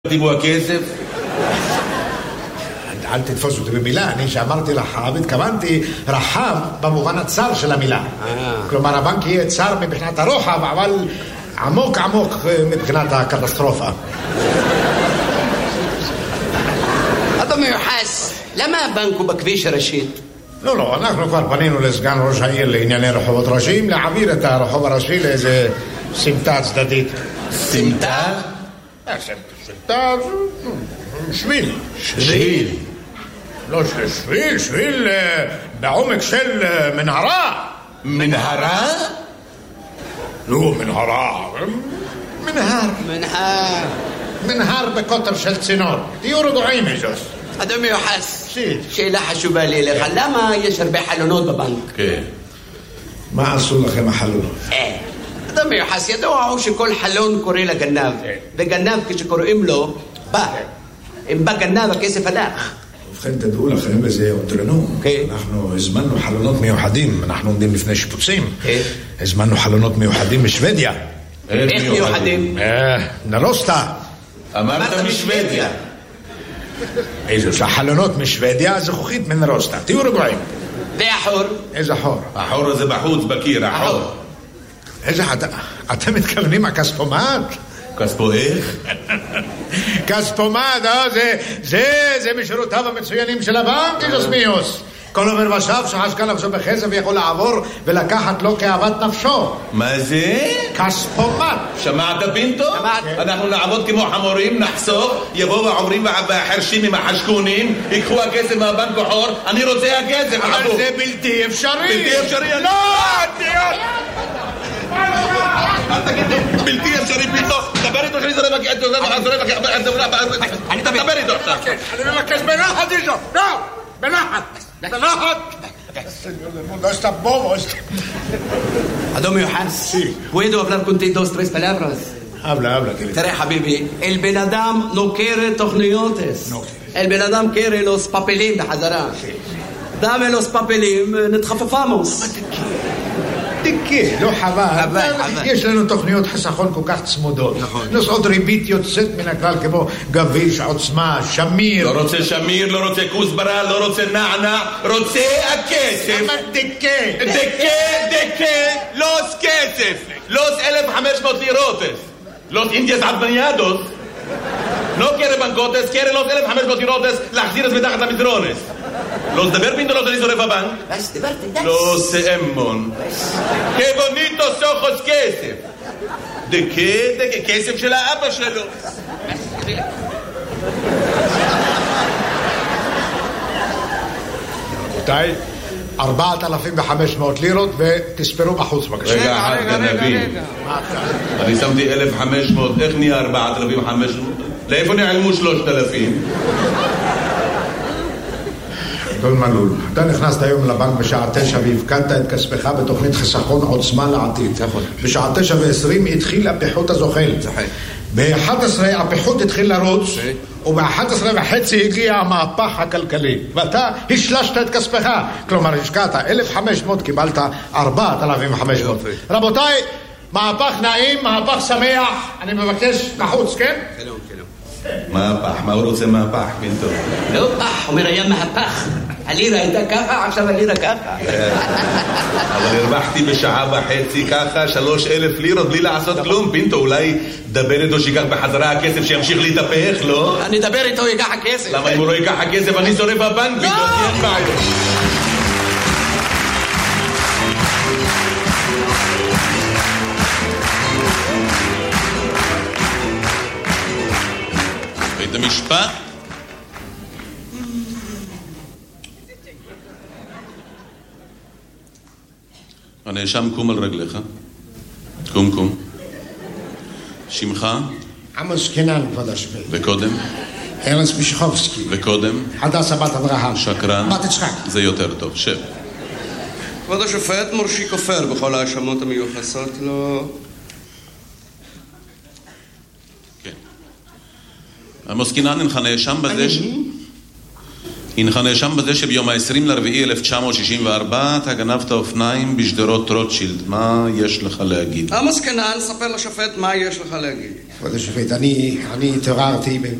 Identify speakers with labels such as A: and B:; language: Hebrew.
A: תיבו הכסף?
B: אל תתפוס אותי במילה, אני שאמרתי רחב, התכוונתי רחב במובן הצר של המילה. כלומר, הבנק יהיה צר מבחינת הרוחב, אבל עמוק עמוק מבחינת הקטסטרופה.
C: אבא מיוחס, למה הבנק הוא בכביש הראשית?
B: לא, אנחנו כבר פנינו לסגן ראש העיר לענייני רחובות ראשיים, להעביר את הרחוב הראשי לאיזה סמטה צדדית.
A: סמטה?
B: סמטה, שביל.
A: שביל?
B: לא שביל בעומק של מנהרה.
A: מנהרה?
B: לא, מנהר בקוטר של צינור. תהיו רגועים, איזוס.
C: אדון מיוחס, שאלה חשובה לי אליך, למה יש הרבה חלונות בבנק?
A: כן.
B: מה עשו לכם החלונות?
C: אדון מיוחס, ידוע הוא שכל חלון קורא לגנב, וגנב כשקוראים לו בא. אם בא גנב הכסף הלך.
B: ובכן תדעו לכם, וזה אותרנו, אנחנו הזמנו חלונות מיוחדים, אנחנו עומדים לפני שיפוצים, הזמנו חלונות מיוחדים משוודיה.
C: איך מיוחדים?
B: נרוסטה.
A: אמרת משוודיה.
B: איזה שהחלונות משוודיה, זכוכית מנרוסטה. תהיו רגועים.
C: והחור?
B: איזה חור?
A: החור הזה בחוץ, בקיר, החור.
B: איזה אתם מתכוונים הכספומט?
A: כספו איך?
B: כספומט, זה משורותיו המצוינים של הבנק, איזוס מיוס. כל עובר ושב שחשקה נפשו בחסד ויכול לעבור ולקחת לו כאוות נפשו.
A: מה זה?
B: כספומט.
A: שמעת פינטו? אנחנו נעבוד כמו חמורים, נחסוך, יבואו העוברים והחרשים עם החשקונים, ייקחו הכסף מהבנק החור, אני רוצה הכסף.
B: אבל זה בלתי אפשרי.
A: בלתי אפשרי?
B: לא!
A: בלתי אפשרי פינטו, דבר איתו שאני זורק אני דבר איתו עכשיו.
B: אני מבקש בנחת איתו, לא! בנחת! No está bobo.
C: Adón Miוחס, ¿puedo hablar contigo 2, 3 palabras?
B: Habla, querido.
C: תראה חביבי, el בן אדם לא quiere תוכניותס. el בן אדם quiere los papeles בחזרה. dame los papeles, נתחפפמוס.
B: תקה, לא חבל. יש לנו תוכניות חסכון כל כך צמודות. נוסעות ריבית יוצאת מן הכלל כמו גביש, עוצמה, שמיר.
A: לא רוצה שמיר, לא רוצה כוסברה, לא רוצה נענה, רוצה הכסף.
B: אבל דקה.
A: לוס כסף. לוס 1,500 לירוטס. לוס אינדיאס עדבניאדוס. לא quiere בנקוטס, quiere los 1,500 לירוטס להחזיר את מתחת למדרונס. לא תדבר פינטו, לא תניסו לבבנק. לא סאמון. que bonitos ojos כסף. דקה, כסף של האבא שלו.
B: רבותיי, 4,500 לירות ותספרו בחוץ בבקשה.
A: רגע, גנבים. אני שמתי 1,500, איך נהיה 4,500? לאיפה נעלמו 3,000?
B: אדון מלול, אתה נכנסת היום לבנק בשעה 9 והפקדת את כספך בתוכנית חיסכון עוצמה לעתיד. בשעה 9:20 התחיל הפיחות הזוחל. ב-11 הפיחות התחיל לרוץ, וב-11:30 הגיע המהפך הכלכלי, ואתה השלשת את כספך. כלומר, השקעת 1,500, קיבלת 4,500. רבותיי, מהפך נעים, מהפך שמח. אני מבקש בחוץ, כן?
A: מהפך, מה הוא רוצה מהפך, פינטו?
C: לא פח, אומר היה מהפך. הלירה הייתה ככה, עכשיו הלירה ככה.
A: אבל הרווחתי בשעה וחצי ככה 3,000 לירות בלי לעשות כלום. פינטו, אולי דבר איתו שיקח בחזרה הכסף שימשיך להתהפך, לא?
C: אני אדבר איתו, ייקח הכסף.
A: למה אם הוא לא ייקח הכסף אני שורף בבנק, פינטו, אין בעיות. בית המשפט? הנאשם קום על רגליך. קום. שמך?
B: עמוס קינן, כבוד השופט.
A: וקודם?
B: ארנס מישכובסקי.
A: וקודם?
B: הדסה בת אברהם.
A: שקרן?
B: בת יצחק.
A: זה יותר טוב, שב.
C: כבוד השופט, מורשי כופר בכל האשמות המיוחסות לו.
A: עמוס קינן, אינך נאשם בזה הנך נאשם בזה שביום ה-20/4/1964 אתה גנבת אופניים בשדרות רוטשילד. מה יש לך להגיד?
C: עמוס קנן, ספר לשופט מה יש לך להגיד.
B: כבוד השופט, אני התעוררתי